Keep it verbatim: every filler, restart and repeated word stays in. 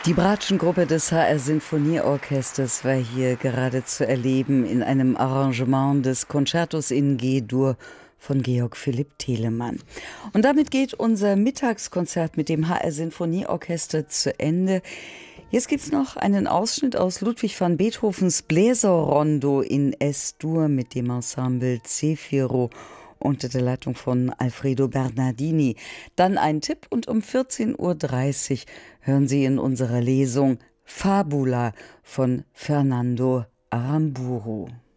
Die Bratschengruppe des H R Sinfonieorchesters war hier gerade zu erleben in einem Arrangement des Concertos in G-Dur von Georg Philipp Telemann. Und damit geht unser Mittagskonzert mit dem H R Sinfonieorchester zu Ende. Jetzt gibt's noch einen Ausschnitt aus Ludwig van Beethovens Bläserrondo in Es-Dur mit dem Ensemble Zefiro unter der Leitung von Alfredo Bernardini. Dann ein Tipp und um vierzehn Uhr dreißig hören Sie in unserer Lesung Fabula von Fernando Aramburu.